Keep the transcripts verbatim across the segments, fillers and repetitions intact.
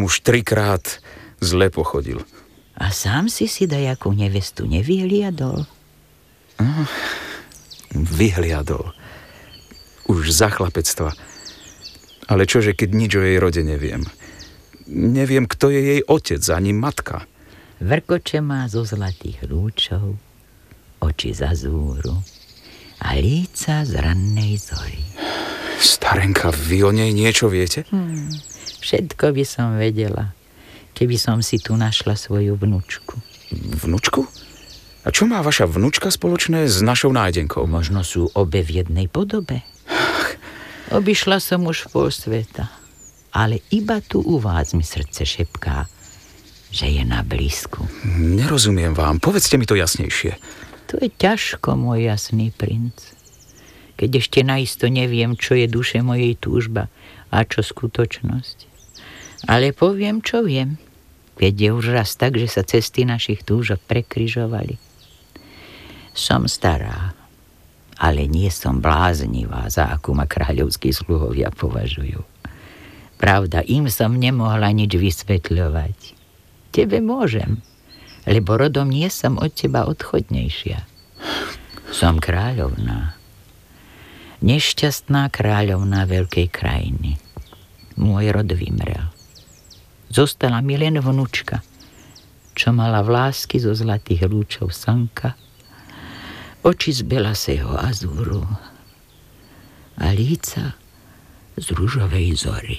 som už trikrát zle pochodil. A sám si si dajakú nevestu nevyhliadol? No, vyhliadol. Už za chlapectva. Ale čože, keď nič o jej rode neviem. Neviem, kto je jej otec, ani matka. Vrkoče má zo zlatých lúčov, oči z azúru a líca z rannej zori. Starenka, vy o nej niečo viete? Hmm, všetko by som vedela, keby som si tu našla svoju vnučku. Vnučku? A čo má vaša vnučka spoločné s našou nájdenkou? Možno sú obe v jednej podobe. Obišla som už pol sveta, ale iba tu u vás mi srdce šepká, že je na blízku. Nerozumiem vám, povedzte mi to jasnejšie. To je ťažko, môj jasný princ. Keď ešte naisto neviem, čo je duše mojej túžba a čo skutočnosť. Ale poviem, čo viem, keď je už raz tak, že sa cesty našich túžok prekryžovali. Som stará, ale nie som bláznivá, za akú ma kráľovskí sluhovia považujú. Pravda, im som nemohla nič vysvetľovať. Tebe môžem, lebo rodom nie som od teba odchodnejšia. Som kráľovná. Nešťastná kráľovná veľkej krajiny. Môj rod vymrel. Zostala mi len vnučka, čo mala vlásky zo zlatých lúčov slnka, oči z belasého azúru a líca z ružovej zory.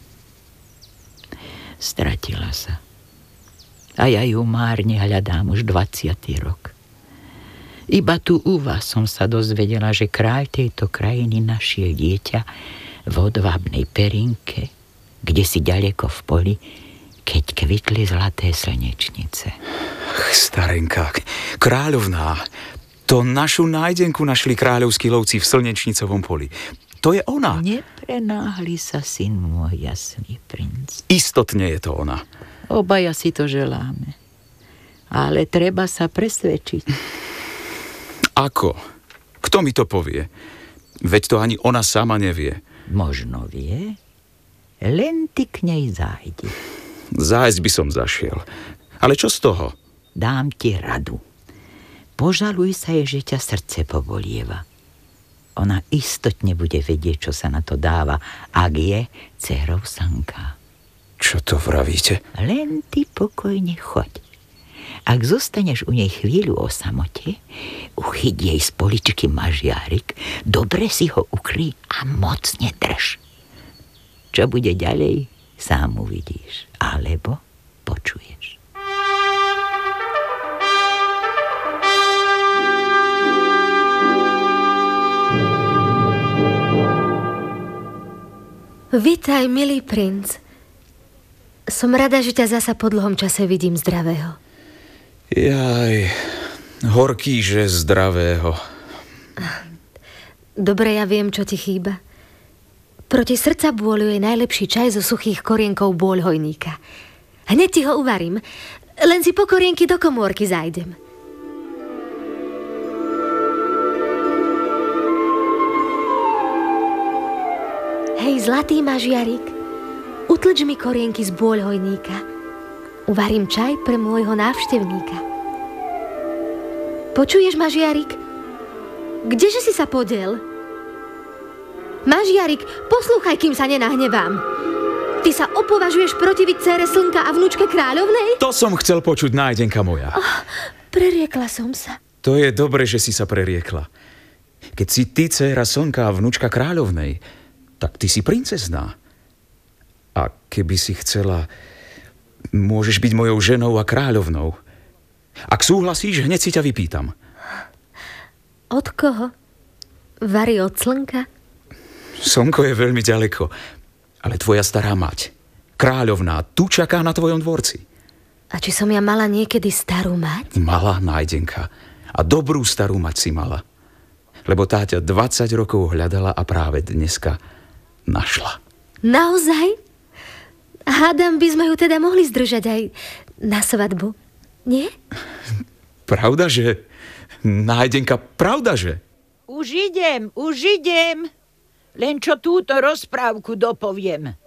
Stratila sa. A ja ju márne hľadám už dvaciaty rok. Iba tu u vás som sa dozvedela, že kráľ tejto krajiny našiel dieťa v hodvábnej perinke, kde si ďaleko v poli, keď kvitli zlaté slnečnice. Ach, starenka, kráľovná, to našu nájdenku našli kráľovskí lovci v slnečnicovom poli. To je ona. Neprenáhli sa, syn môj jasný princ. Istotne je to ona. Obaja si to želáme. Ale treba sa presvedčiť. Ako? Kto mi to povie? Veď to ani ona sama nevie. Možno vie. Len ty k nej zájdi. Zájsť by som zašiel. Ale čo z toho? Dám ti radu. Požaluj sa jej, že ťa srdce pobolieva. Ona istotne bude vedieť, čo sa na to dáva, ak je dcérou slnka. Čo to vravíte? Len ty pokojne choď. Ak zostaneš u nej chvíľu o samote, uchyť jej z poličky mažiarik, dobre si ho ukrý a mocne drž. Čo bude ďalej, sám uvidíš, alebo počuješ. Vitaj, milý princ. Som rada, že ťa zasa po dlhom čase vidím zdravého. Jaj, horký, že zdravého. Dobre, ja viem, čo ti chýba. Proti srdca bôľu je najlepší čaj zo suchých korienkov bôľhojníka. Hneď ti ho uvarím, len si po korienky do komórky zájdem. Hej, zlatý mažiarik, utlč mi korienky z bôľhojníka. Uvarím čaj pre môjho návštevníka. Počuješ, mažiarik? Kdeže si sa podiel? Mažiarik, poslúchaj, kým sa nenahnevám. Ty sa opovažuješ protiviť dcére slnka a vnúčke kráľovnej? To som chcel počuť, nájdenka moja. Oh, preriekla som sa. To je dobre, že si sa preriekla. Keď si ty dcéra slnka a vnúčka kráľovnej, tak ty si princezná. A keby si chcela, môžeš byť mojou ženou a kráľovnou. Ak súhlasíš, hneď si ťa vypýtam. Od koho? Vary od slnka? Slnko je veľmi ďaleko, ale tvoja stará mať, kráľovná, tu čaká na tvojom dvorci. A či som ja mala niekedy starú mať? Mala, nájdenka. A dobrú starú mať si mala. Lebo tá ťa dvadsať rokov hľadala a práve dneska našla. Naozaj? Hádam, by sme ju teda mohli zdržať aj na svadbu, nie? Pravda, že? Nájdenka, pravda, že? Už idem, už idem. Len čo túto rozprávku dopoviem.